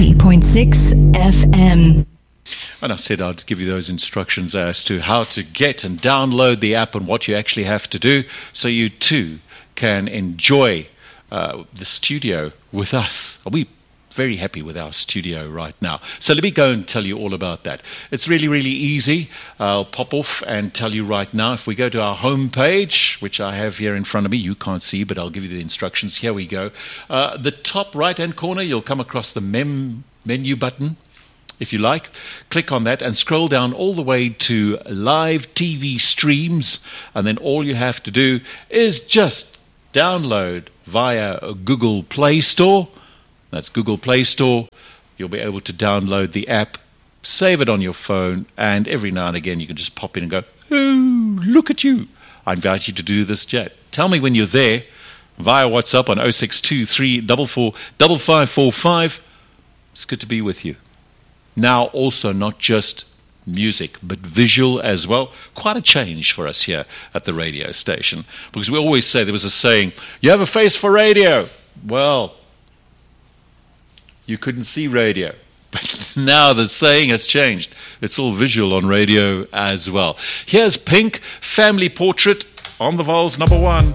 90.6 FM. And I said I'd give you those instructions as to how to get and download the app and what you actually have to do so you too can enjoy the studio with us. We're very happy with our studio right now. So let me go and tell you all about that. It's really, really easy. I'll pop off and tell you right now. If we go to our home page, which I have here in front of me, you can't see, but I'll give you the instructions. Here we go. The top right-hand corner, you'll come across the menu button. If you like, click on that and scroll down all the way to live TV streams. And then all you have to do is just download via Google Play Store. That's Google Play Store. You'll be able to download the app, save it on your phone, and every now and again you can just pop in and go, oh, look at you. I invite you to do this, Jet. Tell me when you're there via WhatsApp on 0623 5545. It's good to be with you. Now also not just music, but visual as well. Quite a change for us here at the radio station. Because we always say, there was a saying, you have a face for radio. Well, you couldn't see radio. But now the saying has changed. It's all visual on radio as well. Here's Pink, Family Portrait on the Vols, number 1.